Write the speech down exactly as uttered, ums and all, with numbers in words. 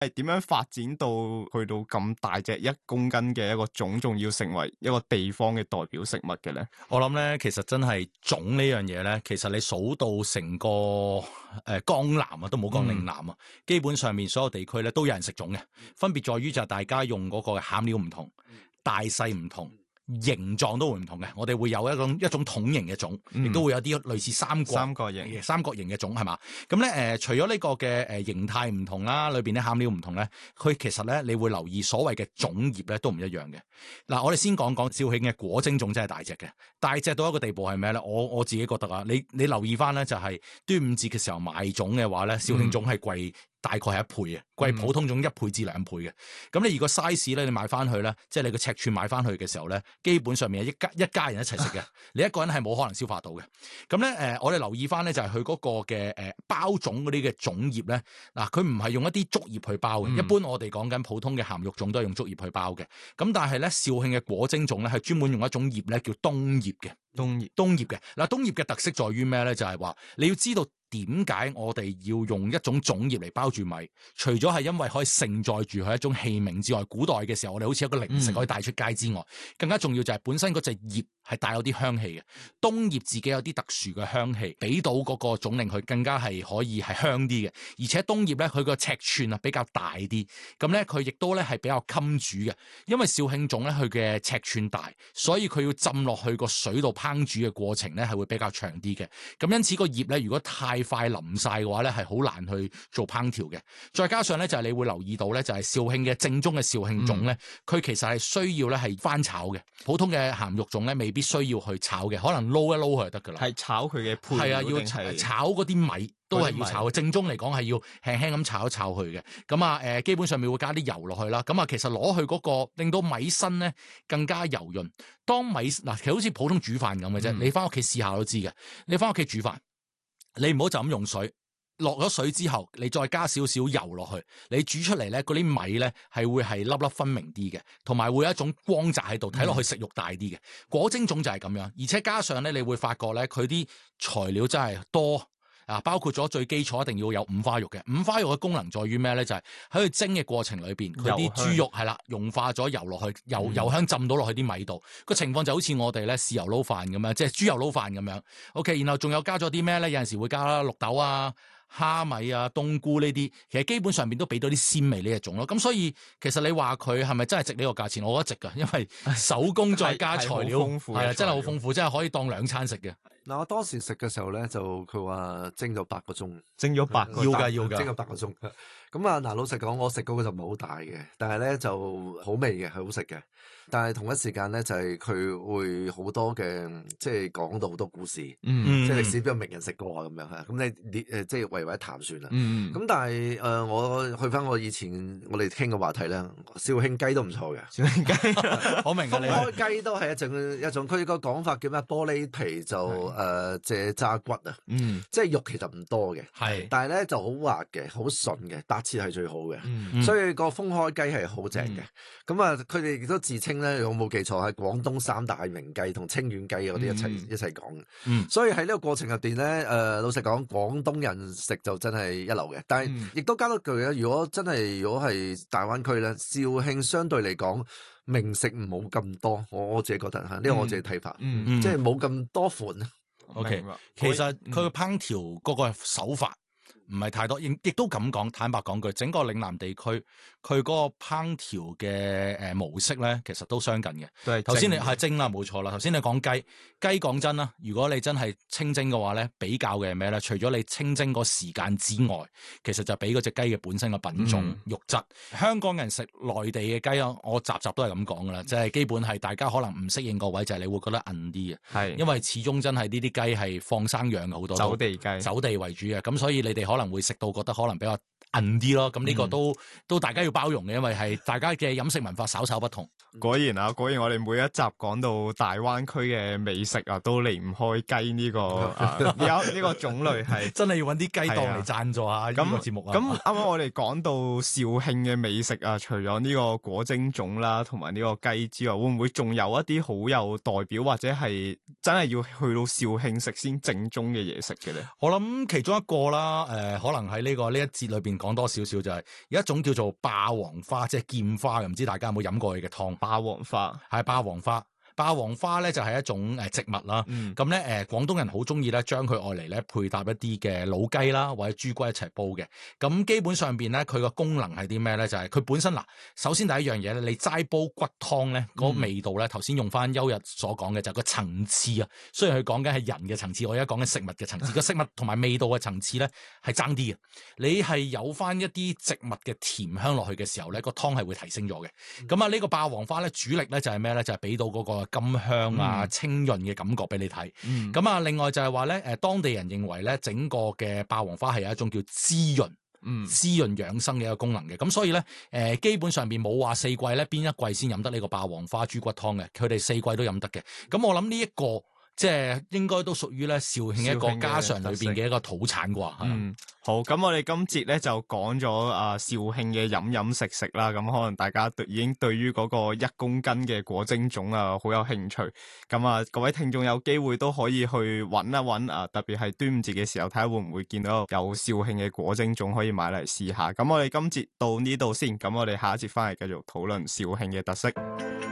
係點樣發展到去到咁大隻一公斤嘅一個種，仲要成為一個地方嘅代表食物嘅咧？ 我諗咧，其實真係種呢樣嘢咧，其實你數到成個誒、呃、江南啊，都冇講嶺南啊，嗯、基本上面所有地區咧都有人食種嘅，分別在於就係大家用嗰個餡料唔同，大細唔同。形狀都會唔同嘅，我哋會有一種一種桶形嘅種，亦都、嗯、會有啲類似三角三角形三角形嘅種係嘛？咁咧誒，除咗呢個嘅誒形態唔同啦，裏邊啲餡料唔同咧，佢其實咧你會留意所謂嘅種葉咧都唔一樣嘅。嗱，我哋先講講肇慶嘅果蒸粽真係大隻嘅，大隻到一個地步係咩咧？我我自己覺得啊，你你留意翻咧就係端午節嘅時候賣粽嘅話咧，肇慶粽係貴。嗯大概係一倍嘅，貴普通粽一倍至兩倍嘅。咁、嗯、你如果 size 咧，你買翻去咧，即係你個尺寸買翻去嘅時候咧，基本上面係一家一家人一齊食嘅，你一個人係冇可能消化到嘅。咁咧誒，我哋留意翻咧就係佢嗰個嘅誒包粽嗰啲嘅粽葉咧，嗱佢唔係用一啲竹葉去包嘅，嗯、一般我哋講緊普通嘅鹹肉粽都係用竹葉去包嘅。咁但係咧肇慶嘅果蒸粽咧係專門用一種葉咧叫冬葉嘅，冬葉冬葉嘅。嗱冬葉嘅特色在於咩咧？就係、是、話你要知道。點解我哋要用一種粽葉嚟包住米？除咗係因為可以盛載住佢一種器皿之外，古代嘅時候我哋好似一個零食可以帶出街之外，嗯、更加重要就係本身嗰隻葉係帶有啲香氣嘅。冬葉自己有啲特殊嘅香氣，俾到嗰個粽令佢更加係可以係香啲嘅。而且冬葉咧佢個尺寸啊比較大啲，咁咧佢亦都咧係比較襟煮嘅。因為肇慶粽咧佢嘅尺寸大，所以佢要浸落去個水度烹煮嘅過程咧係會比較長啲嘅。咁因此個葉咧如果太快淋晒嘅話咧，係好難去做烹調嘅。再加上咧，就係你會留意到咧，就係肇慶嘅正宗嘅肇慶粽咧，佢、嗯、其實係需要咧係翻炒嘅。普通嘅鹹肉粽咧，未必需要去炒嘅，可能撈一撈佢就得噶啦。係炒佢嘅配料， 係啊，要炒嗰啲米都係要炒嘅。正宗嚟講係要輕輕咁炒一炒佢嘅。咁啊，誒，基本上面會加啲油落去啦。咁啊，其實攞去嗰、嗰個令到米身咧更加油潤。當米嗱，其實好似普通煮飯咁嘅啫。嗯、你翻屋企試下都知嘅。你翻屋企煮飯。你唔好就咁用水，落咗水之後，你再加少少油落去，你煮出嚟咧，嗰啲米咧係會係粒粒分明啲嘅，同埋會有一種光澤喺度，睇落去食欲大啲嘅。果蒸粽就係咁樣，而且加上咧，你會發覺咧，佢啲材料真係多。啊，包括咗最基礎一定要有五花肉嘅。五花肉嘅功能在於咩咧？就係喺佢蒸嘅過程裏邊，佢啲豬肉係啦，融化咗油落去，油油香浸到落去啲米度。個情況就好似我哋咧豉油撈飯咁樣，即係豬油撈飯咁樣。OK，然後仲有加咗啲咩咧？有陣時會加啦綠豆啊、蝦米啊、冬菇呢啲，其實基本上邊都俾到啲鮮味呢一種咯。咁所以其實你話佢係咪真係值呢個價錢？我覺得值噶，因為手工再加材料，係啊，真係好豐富，真係可以當兩餐食嘅。 嗱，我當時食嘅時候咧，就佢話蒸咗八個鐘， 蒸咗八個要噶要噶， 蒸咗八個鐘。咁啊，嗱，老實講，我食嗰個就唔係好大嘅，但係咧就好味嘅，係好食嘅。但係同一時間咧，就係佢會好多嘅，即係講到好多故事， 嗯、 即係歷史邊個名人食過啊咁樣嚇。咁你你誒即係圍圍談算啦。咁、 嗯、 但係誒、呃，我去翻我以前我哋傾嘅話題咧，肇慶雞都唔錯嘅。 肇慶雞，我明㗎你。 開雞都係一種一種，佢個講法叫咩？玻璃皮就誒借渣骨啊， 嗯， 即係肉其實唔多嘅， 係， 但係咧就好滑嘅，好順嘅，白切係最好嘅， 嗯、 所以個封開雞係好正嘅。咁啊、嗯，佢哋亦都自稱咧，我冇記錯係廣東三大名雞同清遠雞嗰啲一齊、嗯、一齊講嘅。嗯，所以喺呢個過程入邊咧，誒、呃，老實講，廣東人食就真係一流嘅。但係亦都加多句咧，如果真係如果係大灣區咧，肇慶相對嚟講名食唔冇咁多，我我自己覺得吓，呢個我自己睇法， 嗯嗯、 即係冇咁多款。 OK，其實佢個烹調嗰個手法唔係太多，亦亦都咁講，坦白講句，整個嶺南地區佢嗰個烹調嘅誒模式咧，其實都相近嘅。對，頭先你係蒸啦，冇錯啦。頭先你講雞，雞講真啦，如果你真係清蒸嘅話咧，比較嘅係咩咧？除咗你清蒸個時間之外，其實就俾嗰隻雞嘅本身嘅品種、嗯、肉質。香港人食內地嘅雞啊，我集集都係咁講噶啦，即係基本係大家可能唔適應個位，就係你會覺得韌啲嘅。係，因為始終真係呢啲雞係放生養嘅好多，走地雞，走地為主嘅。咁所以你哋可能會食到覺得可能比較韌啲咯，咁呢個都、嗯、都大家要包容嘅，因為係大家嘅飲食文化稍稍不同。 果然啊，果然我哋每一集講到大灣區嘅美食啊，都離唔開雞呢個啊，有呢個種類係真係要揾啲雞檔嚟贊助下呢個節目啊。 咁啱啱我哋講到肇慶嘅美食啊，除咗呢個果蒸粽啦，同埋呢個雞之外，會唔會仲有一啲好有代表或者係真係要去到肇慶食先正宗嘅嘢食嘅咧？ 我諗其中一個啦，誒、呃，可能喺呢、這個呢一節裏邊講多少少就係有一種叫做霸王花，即係劍花嘅，唔知大家有冇飲過佢嘅湯？ 霸王花係霸王花。霸王花咧就係一種誒植物啦，咁咧誒廣東人好中意咧將佢愛嚟咧配搭一啲嘅老雞啦或者豬骨一齊煲嘅。咁基本上邊咧佢個功能係啲咩咧？就係、是、佢本身嗱，首先第一樣嘢咧，你齋煲骨湯咧嗰個味道咧，頭先、嗯、用翻邱日所講嘅就係個層次啊。雖然佢講緊係人嘅層次，我而家講緊食物嘅層次，個食物同埋味道嘅層次咧係爭啲嘅。你係有翻一啲植物嘅甜香落去嘅時候咧，個湯係會提升咗嘅。咁啊呢個霸王花咧主力咧就係咩咧？就係、是、俾到嗰、那個。甘香啊，清潤嘅感覺俾你睇。咁啊、嗯，另外就係話咧，誒，當地人認為咧，整個嘅霸王花係有一種叫滋潤、嗯、滋潤養生嘅一個功能嘅。咁所以咧，誒、呃，基本上邊冇話四季咧，邊一季先飲得呢個霸王花豬骨湯嘅，佢哋四季都飲得嘅。咁我諗呢一個。即係應該都屬於咧肇慶一個家常裏邊嘅一個土產啩。 嗯，好，咁我哋今節咧就講咗啊肇慶嘅飲飲食食啦。咁可能大家對已經對於嗰個一公斤嘅果蒸粽啊好有興趣。咁啊，各位聽眾有機會都可以去揾一揾啊，特別係端午節嘅時候，睇下會唔會見到有肇慶嘅果蒸粽可以買嚟試下。咁我哋今節到呢度先，咁我哋下一節翻嚟繼續討論肇慶嘅特色。